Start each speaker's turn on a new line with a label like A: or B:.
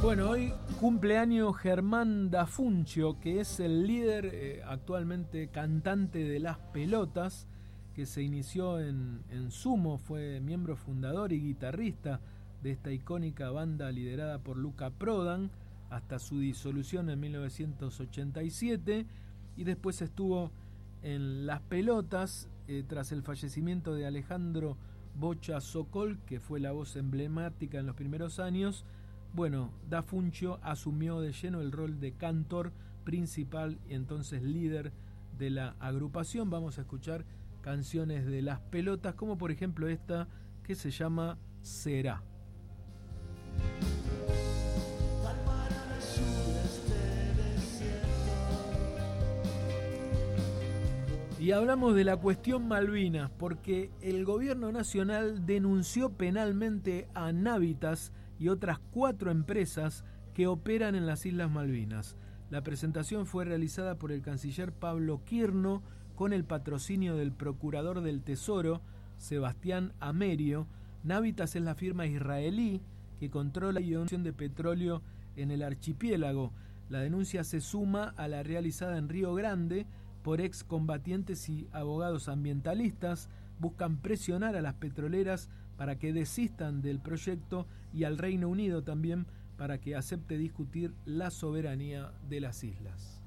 A: Bueno, hoy cumpleaños Germán Da Funcio, que es el líder, actualmente cantante de Las Pelotas, que se inició en Sumo, fue miembro fundador y guitarrista de esta icónica banda liderada por Luca Prodan, hasta su disolución en 1987, y después estuvo en Las Pelotas, tras el fallecimiento de Alejandro Bocha Sokol, que fue la voz emblemática en los primeros años. Bueno, Da Funcio asumió de lleno el rol de cantor principal y entonces líder de la agrupación. Vamos a escuchar canciones de Las Pelotas, como por ejemplo esta que se llama Será. Y hablamos de la cuestión Malvinas, porque el gobierno nacional denunció penalmente a Navitas y otras 4 empresas que operan en las Islas Malvinas. La presentación fue realizada por el canciller Pablo Quirno con el patrocinio del procurador del Tesoro, Sebastián Amerio. Navitas es la firma israelí que controla la producción de petróleo en el archipiélago. La denuncia se suma a la realizada en Río Grande por excombatientes y abogados ambientalistas. Buscan presionar a las petroleras para que desistan del proyecto y al Reino Unido también para que acepte discutir la soberanía de las islas.